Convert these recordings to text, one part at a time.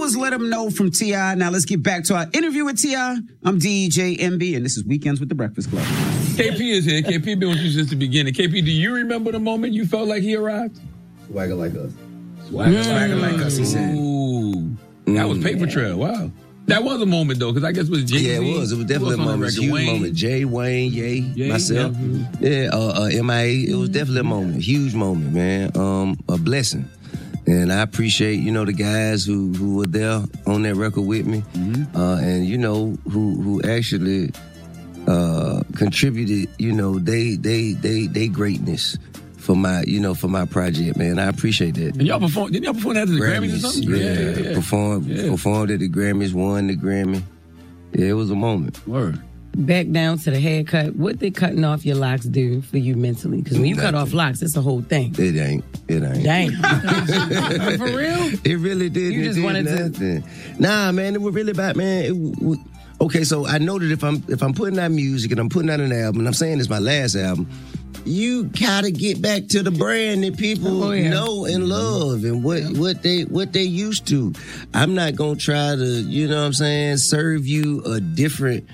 was Let 'Em Know from T.I. Now let's get back to our interview with T.I. I'm DJ MB, and this is Weekends with the Breakfast Club. KP is here. KP been with you since the beginning. KP, do you remember the moment you felt like he arrived? Swagger like us. Swagger like us, he said. Ooh. That was Paper Trail. Wow. That was a moment, though, because I guess it was Jay-Z. Yeah, it was. It was definitely a moment. It was a huge moment. Jay, Wayne, Ye, myself. Yeah, MIA. It was definitely a moment. A huge moment, man. A blessing. And I appreciate, the guys who were there on that record with me. And, who actually contributed, they greatness for my project, man. I appreciate that. And y'all performed, didn't y'all perform at the Grammys or something? Yeah. Performed at the Grammys, won the Grammy. Yeah, it was a moment. Word. Back down to the haircut. What did cutting off your locks do for you mentally? Because when you cut off locks, it's a whole thing. It ain't. Damn. For real? It really did. You just wanted nothing. Nah, man, it was really about, man. Okay, so I know that if I'm putting out music and I'm putting out an album, and I'm saying it's my last album, you gotta get back to the brand that people know and love and what they used to. I'm not gonna try to, serve you a different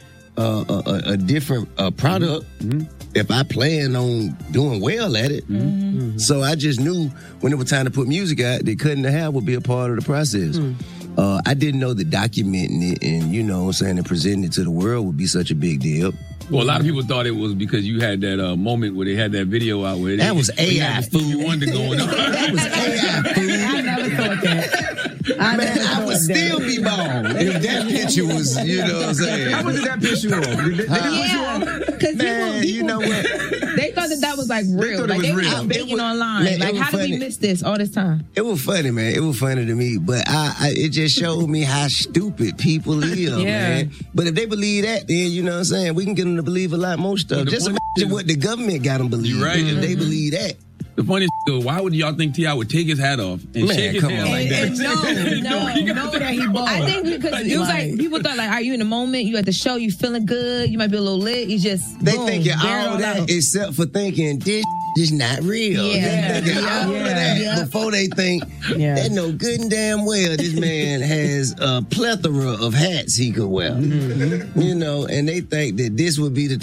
product if I plan on doing well at it. So I just knew when it was time to put music out that cutting the hair would be a part of the process. I didn't know that documenting it and, and presenting it to the world would be such a big deal. Well, a lot of people thought it was because you had that moment where they had that video out where that was AI food. You wanted to go on. That was AI food. I never thought that. I would still be bald if that picture was, what I'm saying. How much did that piss you off? Did they piss you off? Because you know what? They thought that was like real. Like they were begging online. Man, like, how did we miss this all this time? It was funny, man. It was funny to me, but it just showed me how stupid people live, man. But if they believe that, then you know what I'm saying, we can get them to believe a lot more stuff. Just imagine what the government got them believe. You're right. If they believe that. The funniest thing, why would y'all think T.I. would take his hat off and shake his hand like that? No, that he bought. I think because it was like people thought like, are you in the moment? You at the show, you feeling good? You might be a little lit. You just they thinking all that except for thinking this is not real. Yeah. They thinking all of that before they think they know good and damn well this man has a plethora of hats he could wear. And they think that this would be the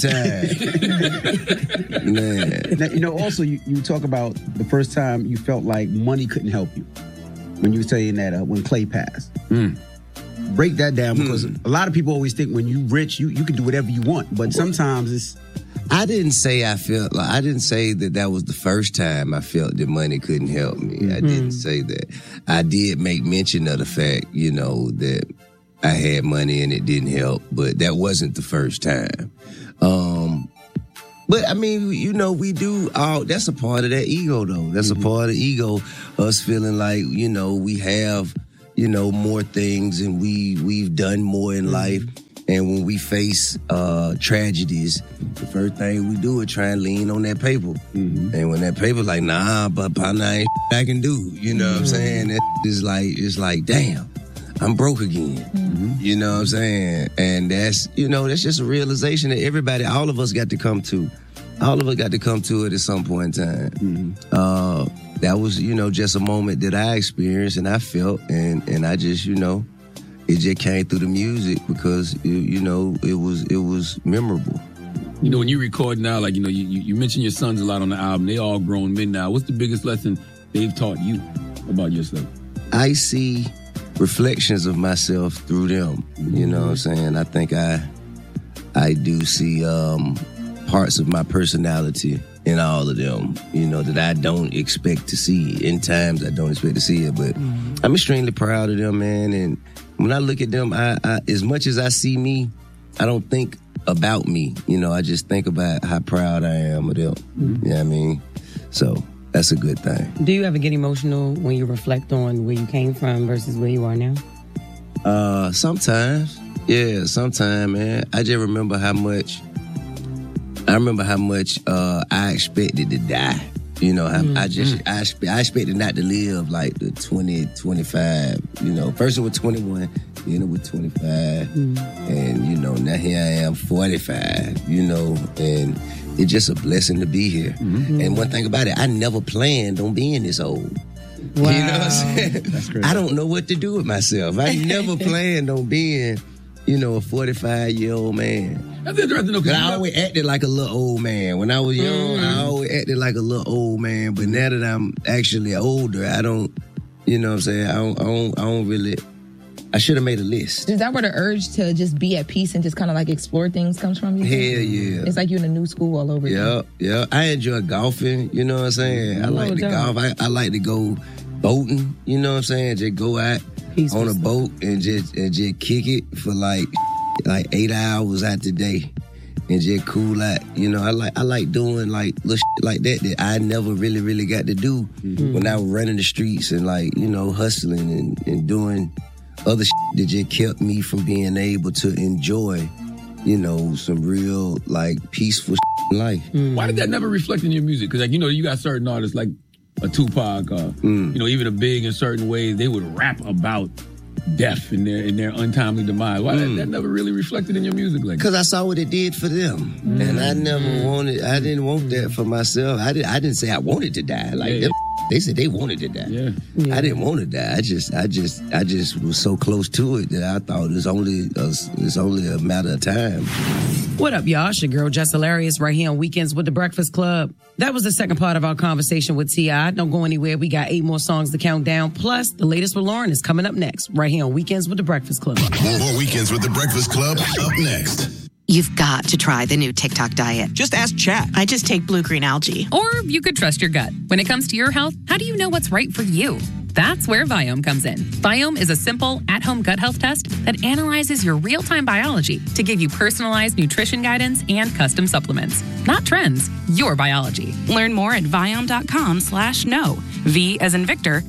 time. Man. Now, also you talk about the first time you felt like money couldn't help you when you were saying that when Clay passed. Break that down because a lot of people always think when you rich you can do whatever you want, but sometimes it's. I didn't say that was the first time I felt that money couldn't help me. I didn't say that. I did make mention of the fact, that I had money and it didn't help, but that wasn't the first time. But I mean, we do all, that's a part of that ego though. That's a part of ego, us feeling like, we have, more things and we've done more in life. And when we face tragedies, the first thing we do is try and lean on that paper. And when that paper like, nah, but ain't I can do. You know what I'm saying? It's like, damn, I'm broke again. You know what I'm saying? And that's just a realization that all of us got to come to. All of us got to come to it at some point in time. That was, just a moment that I experienced and I felt, and I just, it just came through the music because, it was memorable. When you record now, like, you mentioned your sons a lot on the album. They all grown men now. What's the biggest lesson they've taught you about yourself? I see reflections of myself through them. You know what I'm saying? I think I do see parts of my personality in all of them, that I don't expect to see. In times I don't expect to see it, but I'm extremely proud of them, man. And when I look at them, I as much as I see me, I don't think about me. I just think about how proud I am of them. You know what I mean? So that's a good thing. Do you ever get emotional when you reflect on where you came from versus where you are now? Sometimes. Yeah, sometimes, man. I just remember how much I expected to die. I expected not to live like the 20, 25. First it was 21, then it was 25. And, now here I am, 45, and it's just a blessing to be here. And one thing about it, I never planned on being this old. Wow. You know what I'm saying? That's crazy. I don't know what to do with myself. I never planned on being, a 45-year-old man. That's interesting though. But I always acted like a little old man. When I was young, I always acted like a little old man. But now that I'm actually older, I don't, you know what I'm saying? I don't really, I should have made a list. Is that where the urge to just be at peace and just kind of like explore things comes from? You think? Hell yeah. It's like you're in a new school all over again. Yeah. I enjoy golfing, you know what I'm saying? I like to golf. I like to go boating, you know what I'm saying? Just go out Peaceful on a stuff. boat and just kick it for like 8 hours out the day and just cool out. I like doing like little shit like that I never really got to do when I was running the streets and hustling and doing other shit that just kept me from being able to enjoy, some real like peaceful shit in life. Why did that never reflect in your music? Because you got certain artists like a Tupac, even a Big in certain ways, they would rap about death and their untimely demise. Why that never really reflected in your music like that? Because I saw what it did for them, and I didn't want that for myself. I didn't say I wanted to die. Them, they said they wanted to die. Yeah. I didn't want to die. I just was so close to it that I thought it's only a matter of time. What up, y'all? It's your girl, Jess Hilarious, right here on Weekends with the Breakfast Club. That was the second part of our conversation with T.I. Don't go anywhere. We got 8 more songs to count down. Plus, the latest with Lauren is coming up next, right here on Weekends with the Breakfast Club. More Weekends with the Breakfast Club up next. You've got to try the new TikTok diet. Just ask Chat. I just take blue-green algae. Or you could trust your gut. When it comes to your health, how do you know what's right for you? That's where Viome comes in. Viome is a simple, at-home gut health test that analyzes your real-time biology to give you personalized nutrition guidance and custom supplements. Not trends, your biology. Learn more at Viome.com/know. V as in Victor,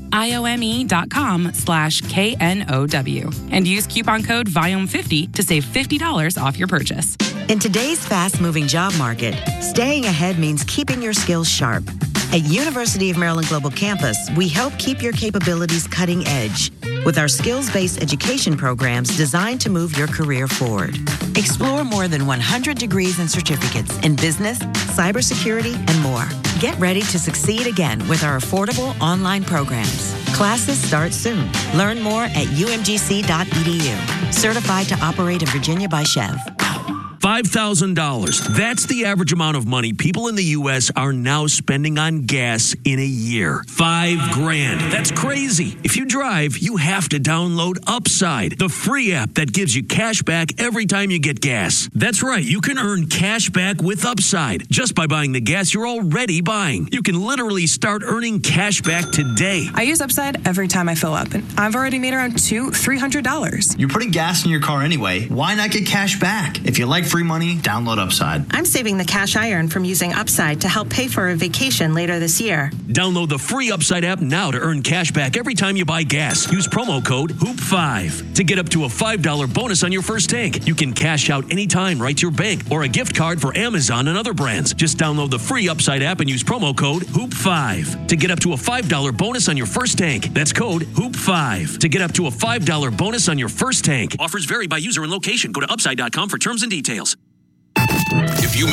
IOME.com/KNOW. And use coupon code VIOME50 to save $50 off your purchase. In today's fast-moving job market, staying ahead means keeping your skills sharp. At University of Maryland Global Campus, we help keep your capabilities cutting edge with our skills-based education programs designed to move your career forward. Explore more than 100 degrees and certificates in business, cybersecurity, and more. Get ready to succeed again with our affordable online programs. Classes start soon. Learn more at umgc.edu. Certified to operate in Virginia by Chev. $5,000. That's the average amount of money people in the U.S. are now spending on gas in a year. $5,000. That's crazy. If you drive, you have to download Upside, the free app that gives you cash back every time you get gas. That's right. You can earn cash back with Upside just by buying the gas you're already buying. You can literally start earning cash back today. I use Upside every time I fill up, and I've already made around $200-$300. You're putting gas in your car anyway. Why not get cash back? If you like free money, download Upside. I'm saving the cash I earn from using Upside to help pay for a vacation later this year. Download the free Upside app now to earn cash back every time you buy gas. Use promo code HOOP5 to get up to a $5 bonus on your first tank. You can cash out anytime right to your bank or a gift card for Amazon and other brands. Just download the free Upside app and use promo code HOOP5 to get up to a $5 bonus on your first tank. That's code HOOP5 to get up to a $5 bonus on your first tank. Offers vary by user and location. Go to upside.com for terms and details.